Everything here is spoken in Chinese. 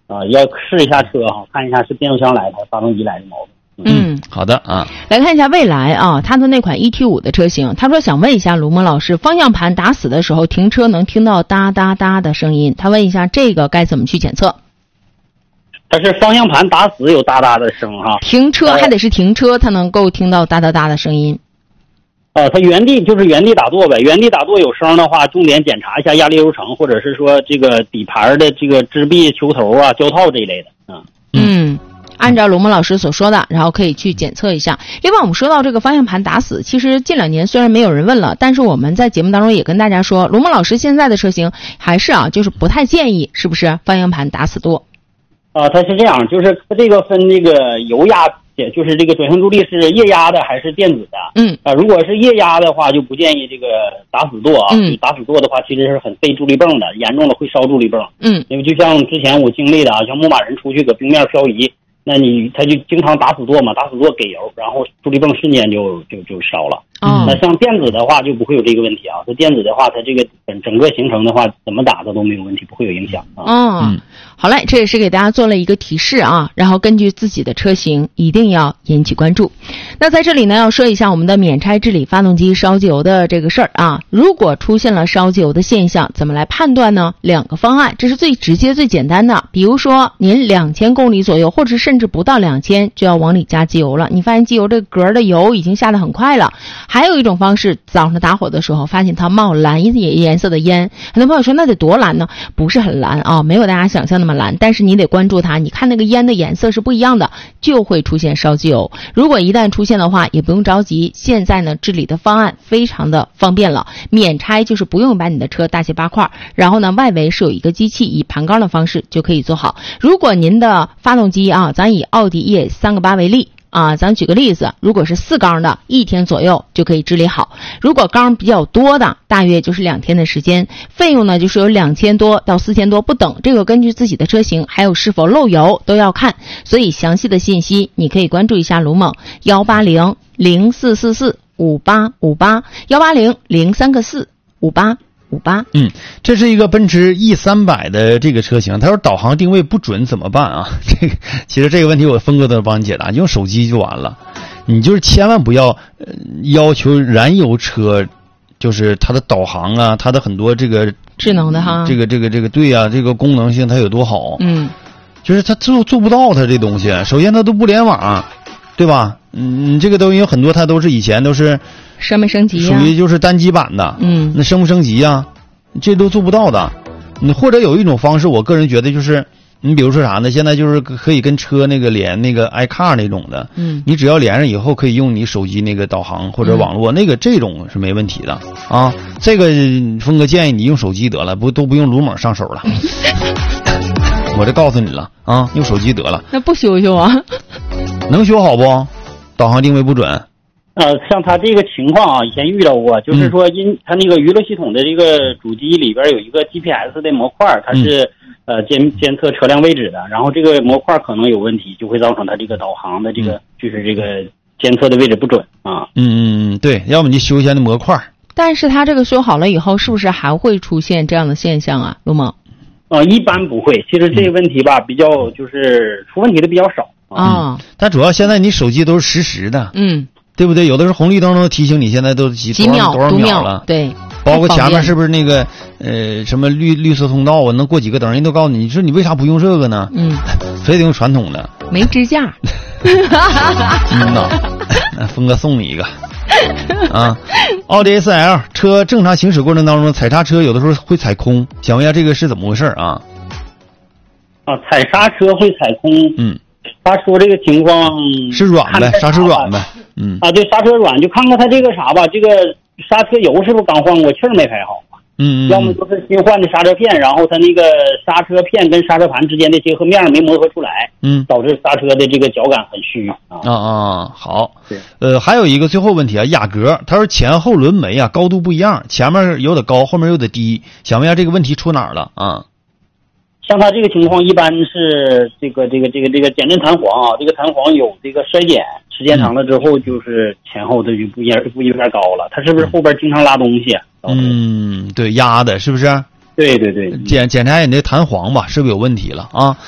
要试一下车哈，看一下是变速箱来的还是发动机来的毛病。 好的啊。 来看一下蔚来啊，它的那款 ET5 的车型，他说想问一下卢梦老师，方向盘打死的时候停车能听到哒哒哒的声音，他问一下这个该怎么去检测？ 它是方向盘打死有哒哒的声哈， 停车还得是停车，它能够听到哒哒哒的声音。 它原地打舵呗，原地打舵有声的话，重点检查一下压力流程，或者是说这个底盘的这个支臂、球头啊、胶套这一类的按照卢梦老师所说的，然后可以去检测一下。另外我们说到这个方向盘打死，其实近2年虽然没有人问了，但是我们在节目当中也跟大家说，卢梦老师现在的车型还是就是不太建议是不是方向盘打死舵。 它是这样，就是它这个分这个油压，就是这个转向助力是液压的还是电子的。如果是液压的话，就不建议这个打死舵啊。打死舵的话，其实是很费助力泵的，严重的会烧助力泵。因为就像之前我经历的像牧马人出去搁冰面漂移，那他就经常打死舵嘛，打死舵给油，然后助力泵瞬间就烧了。那像电子的话就不会有这个问题啊。这电子的话，它这个整个行程的话，怎么打的都没有问题，不会有影响啊。 好嘞，这也是给大家做了一个提示啊，然后根据自己的车型一定要引起关注。那在这里呢，要说一下我们的免拆治理发动机烧机油的这个事儿啊。如果出现了烧机油的现象，怎么来判断呢？2个方案，这是最直接最简单的。比如说您2000公里左右，或者甚至不到2000就要往里加机油了，你发现机油这个格的油已经下得很快了。还有一种方式，早上打火的时候发现它冒蓝颜色的烟，很多朋友说那得多蓝呢？不是很蓝啊，没有大家想象那么蓝，但是你得关注它，你看那个烟的颜色是不一样的，就会出现烧机油。如果一旦出现的话，也不用着急，现在呢治理的方案非常的方便了，免拆就是不用把你的车大卸8块，然后呢外围是有一个机器以盘杆的方式就可以做好。如果您的发动机咱以奥迪 ES 3个8为例咱举个例子，如果是4缸的，1天左右就可以治理好。如果缸比较多的，大约就是2天的时间。费用呢就是有2000多到4000多不等，这个根据自己的车型还有是否漏油都要看。所以详细的信息你可以关注一下卢猛18004445858 18003455858。 这是一个奔驰 E300 的这个车型，他说导航定位不准怎么办啊？其实这个问题我峰哥都帮你解答，用手机就完了。你就是千万不要要求燃油车，就是它的导航啊，它的很多这个智能的哈， 这个对啊，这个功能性它有多好？就是它做不到，它这东西，首先它都不联网，对吧？这个东西有很多，它都是以前都是升没升级属于就是单机版的，那升不升级啊？这都做不到的。你或者有一种方式，我个人觉得就是，你比如说啥呢？现在就是可以跟车那个连那个 iCar 那种的，你只要连上以后，可以用你手机那个导航或者网络，那个这种是没问题的啊。这个峰哥建议你用手机得了，都不用鲁猛上手了。我这告诉你了啊，用手机得了。 那不修修啊？ 能修好不？导航定位不准。 像他这个情况以前遇到过，就是说他那个娱乐系统的这个主机里边有一个 GPS 的模块，它是监测车辆位置的，然后这个模块可能有问题，就会造成它这个导航的这个就是这个监测的位置不准啊。 对，要么你修一下那模块。 但是它这个修好了以后，是不是还会出现这样的现象啊，卢猛？ 一般不会。其实这个问题吧，比较就是出问题的比较少啊。 但主要现在你手机都是实时的，对不对？有的时候红绿灯都提醒你现在都几秒多少秒了， 对。 包括前面是不是那个什么绿色通道能过几个灯，人都告诉你，你说你为啥不用这个呢？非得用传统的， 没支架。 峰哥送你一个。奥迪 A4L 车正常行驶过程当中，踩刹车有的时候会踩空，想问一下这个是怎么回事啊？ 踩刹车会踩空。他说这个情况是软呗，刹车软呗。 对，刹车软，就看看他这个啥吧，这个刹车油是不是刚换过，气儿没排好吧？要么就是新换的刹车片，然后它那个刹车片跟刹车盘之间的结合面没磨合出来，导致刹车的这个脚感很虚好。还有一个最后问题雅阁，他说前后轮眉高度不一样，前面有点高，后面有点低，想问一下这个问题出哪儿了啊？ 像他这个情况，一般是这个减震弹簧这个弹簧有这个衰减，时间长了之后，就是前后它就不有点高了。它是不是后边经常拉东西？ 对，压的是不是？ 对。 检查你的弹簧吧，是不是有问题了啊？